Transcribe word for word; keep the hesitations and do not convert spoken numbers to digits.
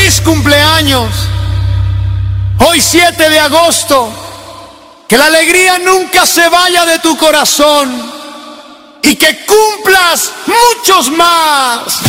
feliz cumpleaños. Hoy siete de agosto, que la alegría nunca se vaya de tu corazón y que cumplas muchos más.